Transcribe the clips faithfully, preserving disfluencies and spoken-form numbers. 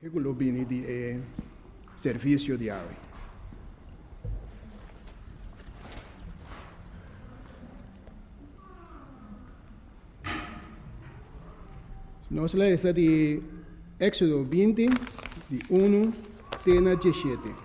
globini di eh, servizio di água. Nós lemos de Éxodo vinte, de um até dezessete.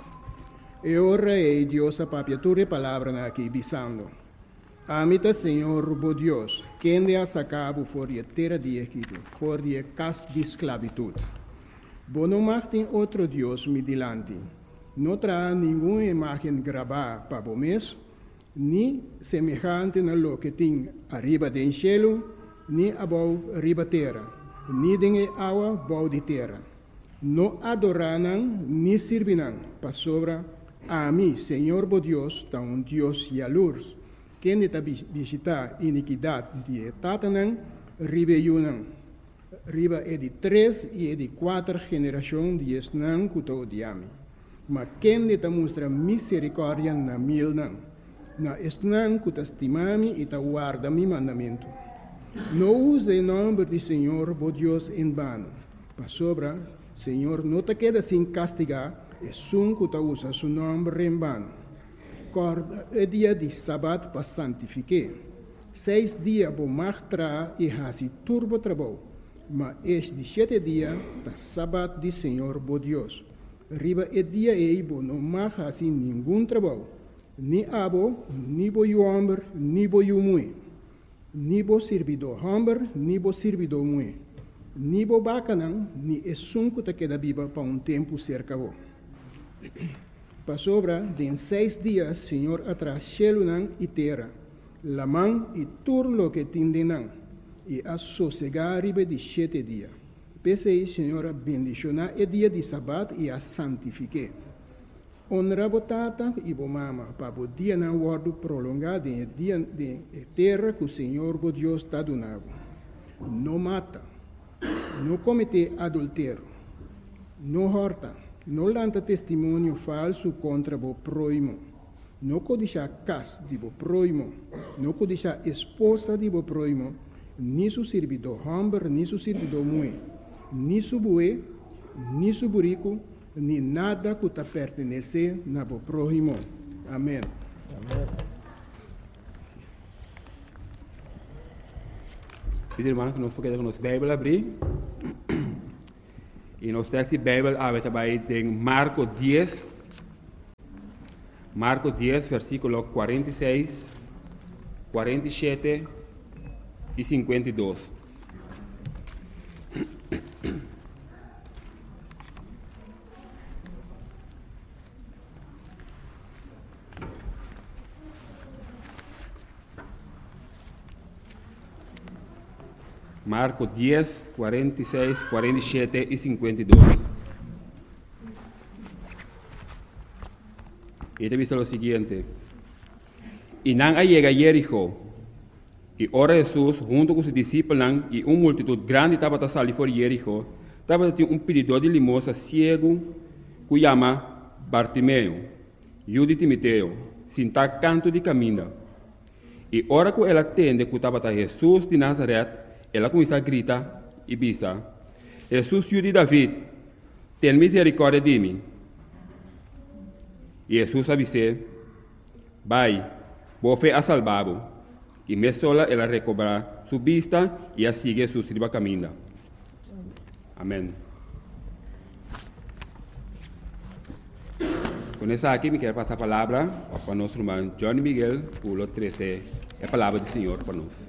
E ora é Deus a papiatura palavra aqui, bisando. Amita Senhor, bo Deus, quem de a sacabo for de terra de Egito, for de casa de esclavitud. Bo não martem outro Deus me dilante. Não terá nenhuma imagem gravada para o mês, nem semejante na lo que tem arriba do cielo, nem abaixo arriba terra, nem de água abaixo de terra. Não adorarão, nem servirão, para sobra a mim, Senhor bo Deus, tá um Deus yalurs, quem está visitar iniquidade de Tatanã, Ribeyunã. Riba é de três e é de quatro gerações de Esnã que estou odiando. Mas quem está mostra misericórdia na mil não. Na Esnã que está estimando e está guarda meu mandamento. Não use o nome do Senhor, bo Deus, em vano. Para sobra, Senhor, não te queda sem castigar, é sum que está usa seu nome em vano. Corda é dia de sábado para santificar. Seis dias vou martrar e hasi turbo trabalho. Mas este sete dias, da sábado de Senhor, bo Deus. Riba é dia e bo não mais assim nenhum trabalho. Nem abo, nem bo homem, nem bo mulher. Nem bo servidor homem, nem bo servidor mulher. Nem bo bacanão, nem é sunco que queda viva para um tempo cerca bo. Para sobra, de seis dias, Senhor atrás céu e terra. La mão e tudo lo que tindenam. E a sossegar riba de sete dias. Pensei, Senhora, bendicionar o dia de sábado e a santifique. Honra botata e bo mama, para o dia não guardo prolongado em dia de terra que o Senhor, o Deus, está donando. Não mata, não comete adultério, não horta, não lanta testemunho falso contra o próximo, não codiça casa de o próximo, não codiça esposa de o próximo, ni su servidor homem, ni su servidor mulher, ni su bué, ni su burico, ni nada que te pertenece na bo próximo. Amém. Amém. Pedir, irmão, que nós podemos nossa Bíblia abrir. E nós temos a Bíblia aberta em Marcos dez, Marcos dez, versículo quarenta e seis, quarenta e sete e cinquenta e dois. Marcos dez, quarenta e seis, quarenta e sete e cinquenta e dois. E te visto o seguinte. E não llega a Jericó. E ora Jesus, junto com os discípulos e uma multitud grande, estava a sair fora de Jericó. Estava a um pedidor de limosna cego, que chama Bartimeu, filho de Timoteo, sentado canto de caminho. E ora que ela atende que estava a Jesus de Nazaré, ela começa a gritar e bisa: Jesus, filho de David, tem misericórdia de mim. E Jesus avisou: vai, vou a salvá-lo. E me sola ela recobra sua vista e a sigue su sirva caminho. Amém. Com essa aqui, me quero passar a palavra para o nosso irmão Johnny Miguel, pulo treze, a palavra do Senhor para nós.